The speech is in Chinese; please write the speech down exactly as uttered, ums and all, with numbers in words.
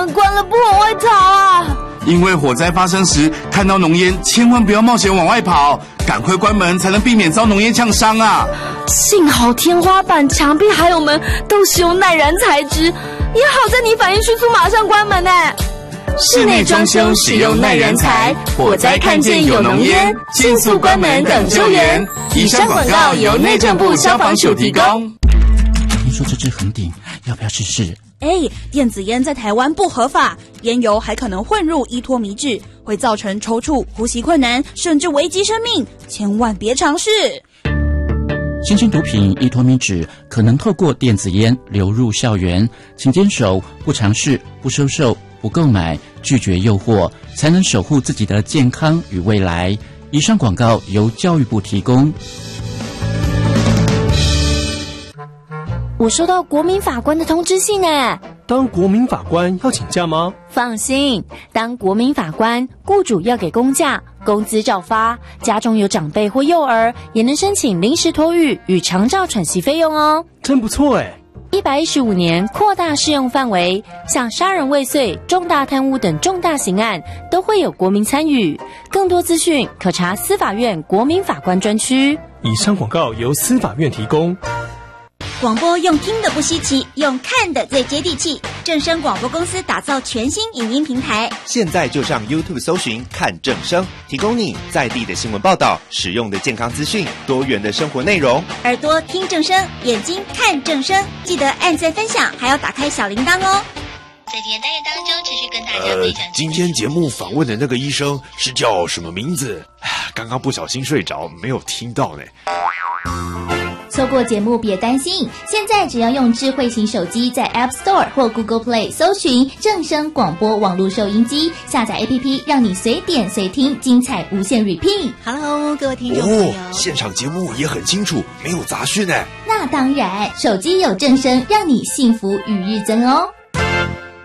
关了不往外逃啊！ 因为火灾发生时看到浓烟，千万不要冒险往外跑，赶快关门才能避免遭浓烟呛伤啊！ 幸好天花板、墙壁还有门都使用耐燃材质，也好在你反应迅速，马上关门呢。 室内装修使用耐燃材，火灾看见有浓烟，迅速关门等救援。以上广告由内政部消防署提供。 听说这支很顶，要不要试试？ 哎，电子烟在台湾不合法，烟油还可能混入依托醚质，会造成抽搐、呼吸困难，甚至危及生命，千万别尝试。 新型毒品依托醚质可能透过电子烟流入校园，请坚守不尝试、不收受、不购买，拒绝诱惑，才能守护自己的健康与未来。以上广告由教育部提供。 我收到国民法官的通知信诶。 当国民法官要请假吗？ 放心，当国民法官，雇主要给公假，工资照发，家中有长辈或幼儿，也能申请临时托育与长照喘息费用哦。 真不错诶。 一百一十五年扩大适用范围，像杀人未遂、重大贪污等重大刑案都会有国民参与。更多资讯可查司法院国民法官专区。 以上广告由司法院提供。 广播用听的不稀奇，用看的最接地气。正声广播公司打造全新影音平台， 现在就上 YouTube 搜寻看正声，提供你在地的新闻报道、实用的健康资讯、多元的生活内容。 耳朵听正声，眼睛看正声，记得按赞分享，还要打开小铃铛哦。 在今天单元当中，持续跟大家分享。 呃，今天节目访问的那个医生是叫什么名字？刚刚不小心睡着，没有听到呢。 错过节目别担心，现在只要用智慧型手机在 App Store 或 Google Play 搜寻正声广播网络收音机，下载 A P P 让你随点随听，精彩无限 repeat。 Hello， 各位听众朋友， 哦，现场节目也很清楚，没有杂讯呢。 那当然，手机有正声，让你幸福与日增哦。